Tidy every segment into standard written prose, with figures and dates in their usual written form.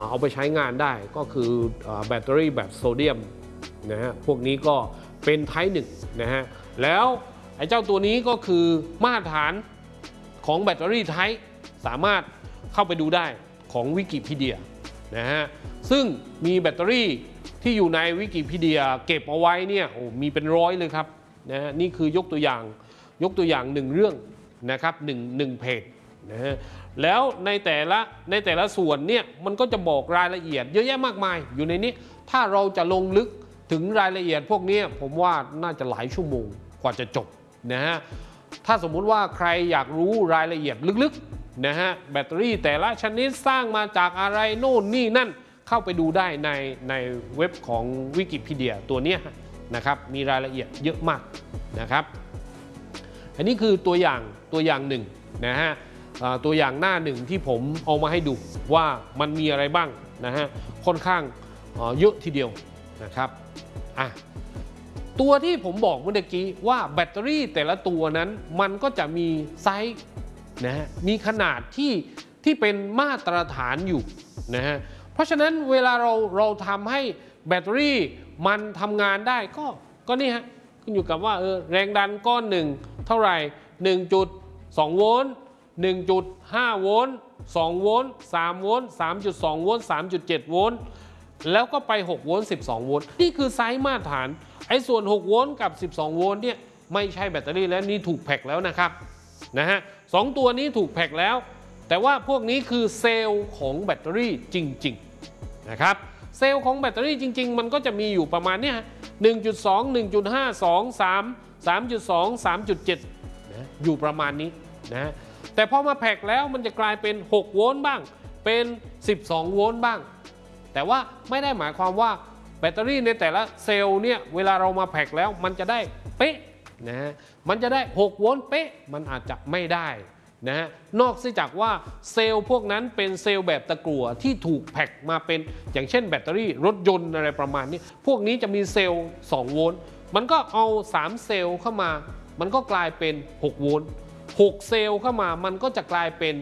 เอาไปใช้งานได้ก็คือแบตเตอรี่แบบโซเดียมนะฮะพวกนี้ก็เป็นไทป์1นะฮะแล้วไอ้เจ้าตัวนี้ก็คือมาตรฐานของแบตเตอรี่ไทป์สามารถเข้าไปดูได้ของวิกิพีเดียนะฮะซึ่งมีแบตเตอรี่ที่อยู่ในวิกิพีเดียเก็บเอาไว้เนี่ยโอ้มีเป็นร้อยเลยครับนะฮะนี่คือยกตัวอย่าง1เรื่องนะครับ1เพจนะฮะแล้วในแต่ละส่วนเนี่ยมันก็จะบอกรายละเอียดเยอะแยะมากมายอยู่ในนี้ถ้าเราจะลงลึกถึงรายละเอียดพวกนี้ผมว่าน่าจะหลายชั่วโมงกว่าจะจบนะฮะถ้าสมมุติว่าใครอยากรู้รายละเอียดลึกๆนะฮะแบตเตอรี่แต่ละชนิดสร้างมาจากอะไรโน่นนี่นั่นเข้าไปดูได้ในเว็บของวิกิพีเดียตัวนี้นะครับมีรายละเอียดเยอะมากนะครับอันนี้คือตัวอย่างหนึ่งนะฮะตัวอย่างหน้าหนึ่งที่ผมเอามาให้ดูว่ามันมีอะไรบ้างนะฮะค่อนข้างเยอะทีเดียวนะครับตัวที่ผมบอกเมื่อกี้ว่าแบตเตอรี่แต่ละตัวนั้นมันก็จะมีไซส์นะฮะมีขนาดที่เป็นมาตรฐานอยู่นะฮะเพราะฉะนั้นเวลาเราทำให้แบตเตอรี่มันทำงานได้ก็นี่ฮะขึ้นอยู่กับว่าแรงดันก้อนหนึ่งเท่าไหร่ 1.2 โวลต์ 1.5 โวลต์ 2 โวลต์ 3 โวลต์ 3.2 โวลต์ 3.7 โวลต์แล้วก็ไป6โวลต์12 โวลต์นี่คือไซส์มาตรฐานไอ้ส่วน6โวลต์กับ12 โวลต์เนี่ยไม่ใช่แบตเตอรี่แล้วนี่ถูกแพ็คแล้วนะครับนะฮะ2ตัวนี้ถูกแพ็คแล้วแต่ว่าพวกนี้คือเซลล์ของแบตเตอรี่จริงๆนะครับเซลล์ของแบตเตอรี่จริงๆมันก็จะมีอยู่ประมาณเนี้ย 1.2 1.5 2 3 3.2 3.7 นะอยู่ประมาณนี้นะแต่พอมาแพ็คแล้วมันจะกลายเป็น6โวลต์บ้างเป็น12 โวลต์บ้างแต่ว่าไม่ได้หมายความว่าแบตเตอรี่ในแต่ละเซลล์เนี่ยเวลาเรามาแพ็คแล้วมันจะได้เป๊ะนะฮะมันจะได้6โวลต์เป๊ะมันอาจจะไม่ได้นะฮะนอกจากว่าเซลล์พวกนั้นเป็นเซลล์แบบตะกั่วที่ถูกแพ็คมาเป็นอย่างเช่นแบตเตอรี่รถยนต์อะไรประมาณนี้พวกนี้จะมีเซลล์2โวลต์มันก็เอา3เซลล์เข้ามามันก็กลายเป็น6โวลต์6เซลล์เข้ามามันก็จะกลายเป็น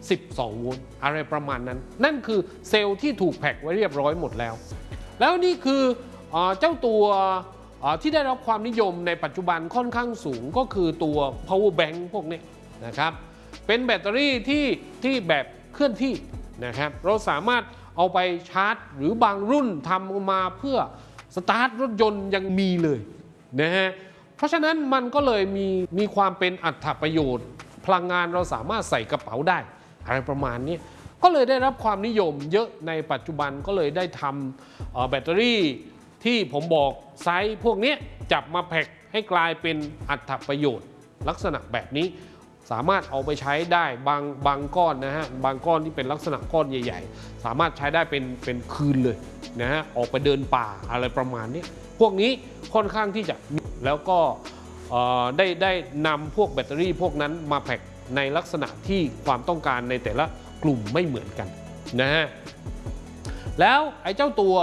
12 โวลต์อะไรประมาณนั้นนั่นคือเซลล์ที่ถูกแพ็คไว้เรียบร้อยหมดแล้วแล้วนี่คือเจ้าตัวที่ได้รับความนิยมในปัจจุบันค่อนข้างสูงก็คือตัว power bank พวกนี้นะครับเป็นแบตเตอรี่ที่แบบเคลื่อนที่นะครับเราสามารถเอาไปชาร์จหรือบางรุ่นทำมาเพื่อสตาร์ทรถยนต์ยังมีเลยนะฮะเพราะฉะนั้นมันก็เลยมีความเป็นอรรถประโยชน์พลังงานเราสามารถใส่กระเป๋าได้อะไรประมาณนี้ก็เลยได้รับความนิยมเยอะในปัจจุบันก็เลยได้ทำแบตเตอรี่ที่ผมบอกไซส์พวกนี้จับมาแพ็คให้กลายเป็นอรรถประโยชน์ลักษณะแบบนี้สามารถเอาไปใช้ได้บางก้อนนะฮะบางก้อนที่เป็นลักษณะก้อนใหญ่ๆสามารถใช้ได้เป็นคืนเลยนะฮะออกไปเดินป่าอะไรประมาณนี้พวกนี้ค่อนข้างที่จะแล้วก็ได้นำพวกแบตเตอรี่พวกนั้นมาแพ็คในลักษณะที่ความต้องการในแต่ละกลุ่มไม่เหมือนกันนะฮะแล้วไอ้เจ้าตัว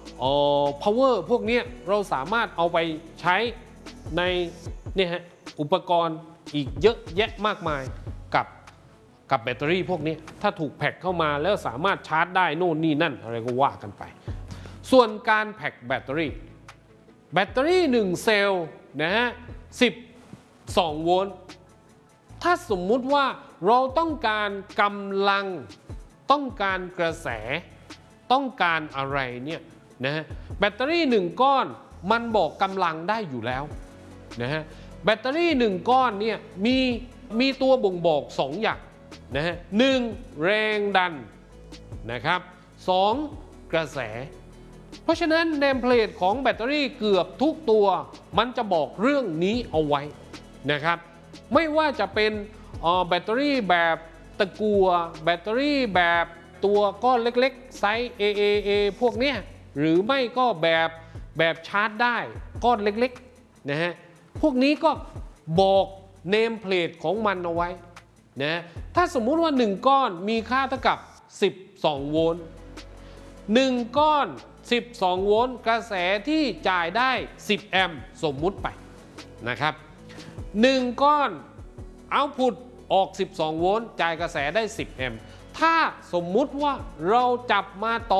power พวกนี้เราสามารถเอาไปใช้ในเนี่ยฮะอุปกรณ์อีกเยอะแยะมากมายกับแบตเตอรี่พวกนี้ถ้าถูกแพ็คเข้ามาแล้วสามารถชาร์จได้โน่นนี่นั่นอะไรก็ว่ากันไปส่วนการแพ็คแบตเตอรี่1เซลล์นะฮะ12 โวลต์ถ้าสมมุติว่าเราต้องการกำลังต้องการกระแสต้องการอะไรเนี่ยนะฮะแบตเตอรี่1ก้อนมันบอกกำลังได้อยู่แล้วนะฮะแบตเตอรี่1ก้อนเนี่ยมีตัวบ่งบอก2อย่างนะฮะ1แรงดันนะครับ2กระแสเพราะฉะนั้นเนมเพลทของแบตเตอรี่เกือบทุกตัวมันจะบอกเรื่องนี้เอาไว้นะครับไม่ว่าจะเป็นแบตเตอรี่แบบตะกั่วแบตเตอรี่แบบตัวก้อนเล็กๆไซส์ AAA พวกเนี้ยหรือไม่ก็แบบชาร์จได้ก้อนเล็กๆนะฮะพวกนี้ก็บอกเนมเพลทของมันเอาไว้นะถ้าสมมุติว่า1ก้อนมีค่าเท่ากับ12 โวลต์1ก้อน12 โวลต์กระแสที่จ่ายได้10 แอมป์สมมุติไปนะครับ1ก้อนเอาท์พุตออก12 โวลต์จ่ายกระแสได้10 แอมป์ถ้าสมมุติว่าเราจับมาต่อ